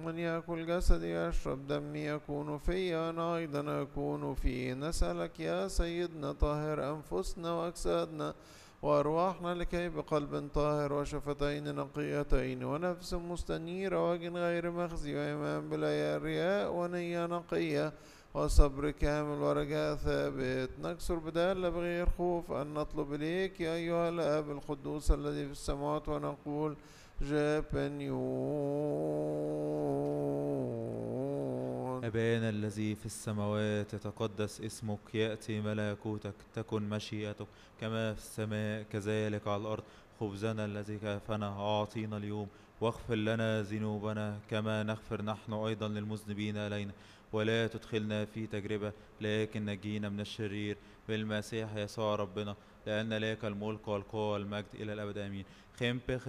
من يأكل جسدي ويشرب دمي يكون في وأنا أيضا أكون فيه. نسألك يا سيدنا طهر أنفسنا وأجسادنا وأرواحنا لكي بقلب طاهر وشفتين نقيتين ونفس مستنيرة وجه غير مخزي وإيمان بلا رياء ونية نقية وصبر كامل ورجاء ثابت نكسر بدالة بغير خوف أن نطلب إليك يا أيها الآب القدوس الذي في السماوات ونقول جابنيون. أبانا الذي في السماوات يتقدس اسمك، يأتي ملكوتك، تكن مشيئتك كما في السماء كذلك على الأرض. خبزنا الذي كفنا أعطينا اليوم، واغفر لنا ذنوبنا كما نغفر نحن أيضا للمذنبين إلينا، ولا تدخلنا في تجربة لكن نجينا من الشرير، بالمسيح يسوع ربنا، لأن لك الملك والقوة والمجد إلى الأبد آمين.